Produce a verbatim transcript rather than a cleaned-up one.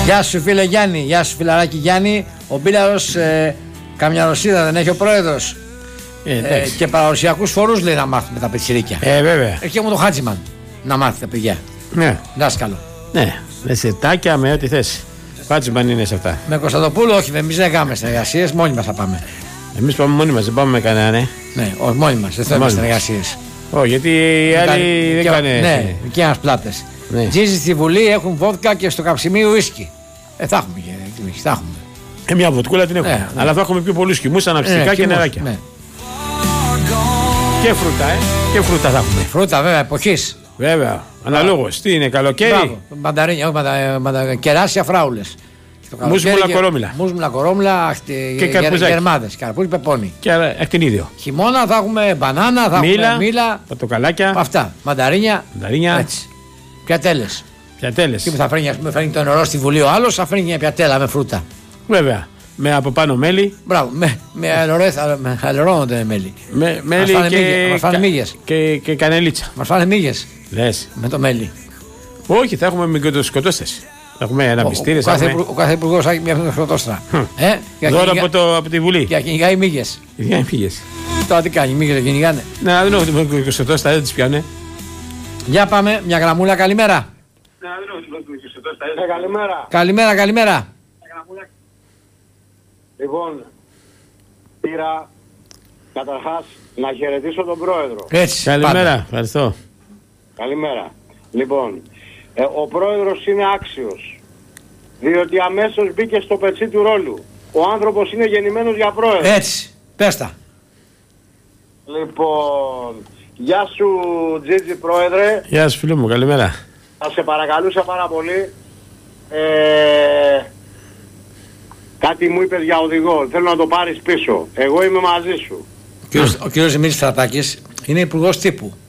Γεια σου φίλε Γιάννη, γεια σου φιλαράκι Γιάννη. Ο Μπίλαρος ε, καμιά ρωσίδα δεν έχει ο πρόεδρος. Ε, ε, και παραδοσιακούς φορούς λέει να μάθουμε τα πιτσιρίκια. Ε, βέβαια. Έχει μου το Χάτζιμαν να μάθει τα παιδιά. Ναι. Δάσκαλο. Ναι, με σετάκια, με ό,τι θες. Χάτζιμαν είναι σε αυτά. Με Κωνσταντοπούλου, όχι, εμείς δεν κάνουμε συνεργασίες, μόνοι μας θα πάμε. Εμείς πάμε μόνοι μας, δεν πάμε με κανένα, ναι. Ναι, όχι, μόνοι μας, δεν θέλουμε συνεργασίες. Όχι, γιατί οι άλλοι δεν κάνουν. Ναι, και ένας πλάτες. Ναι. Τζίζι στη Βουλή έχουν βόδκα και στο καψιμί ουίσκι. Ε, θα έχουμε και θα έχουμε. Ε, μια βοτκούλα την έχουμε. Ναι, αλλά ναι. Θα έχουμε πιο πολλούς χυμούς, αναψυκτικά ναι, και χυμούς, νεράκια. Ναι. Και φρούτα, ε. Και φρούτα θα έχουμε. Φρούτα, βέβαια, εποχής. Βέβαια. Αναλόγως. Τι είναι, καλοκαίρι. Μανταρίνια, όχι, μαντα, κεράσια φράουλες. Μουσμουλα κορόμιλα. Μουσμουλα κορόμιλα και γερμάδες. Καρπούζι, πεπόνι. Και ακτινίδιο. Χειμώνα θα έχουμε μπανάνα, θα μήλα, έχουμε μήλα. πορτοκαλάκια. Αυτά. Μανταρίνια. Μανταρίνια. Έτσι. Πιατέλες. Πιατέλες. Τι που θα φέρνει, ας πούμε, φέρνει το νερό στη Βουλή ο άλλος, θα φέρνει μια πιατέλα με φρούτα. Βέβαια. Με από πάνω μέλι. Μπράβο. Με, με αλερώνονται μέλι. Με μέλι μας και, μας φάνε μύγες. Και, και κανελίτσα. Μας φάνε μύγες. Λες. Με το μέλι. Όχι, θα έχουμε μικροτοσκοτώστες. Θα έχουμε αναπιστήρες. Ο, ο, έχουμε... ο κάθε υπουργός θα έχει μια μικροτόστρα. Ε, Δώρα από, το, από τη Βουλή. Για κυνηγάει μύγες. Για μύγες. Τώρα τι κάνει, μύγες δεν κυνηγάνε. Ναι, δεν έχω την μικροτόστρα, δεν τις πιάνε. Για πάμε, μια γραμμούλα, καλημέρα. Ναι, καλημέρα. Καλημέρα, καλημέρα. Λοιπόν, πήρα καταρχάς να χαιρετήσω τον πρόεδρο. Έτσι, καλημέρα, πάντα. Ευχαριστώ. Καλημέρα. Λοιπόν, ε, ο πρόεδρος είναι άξιος, διότι αμέσως μπήκε στο πετσί του ρόλου. Ο άνθρωπος είναι γεννημένος για πρόεδρο. Έτσι, πες τα. Λοιπόν, γεια σου Τζίτζι πρόεδρε. Γεια σου φίλο μου, καλημέρα. Θα σε παρακαλούσα πάρα πολύ. Ε, κάτι μου είπες για οδηγό, θέλω να το πάρεις πίσω. Εγώ είμαι μαζί σου. Ο κύριος Δημήτρης Στρατάκης είναι υπουργός τύπου.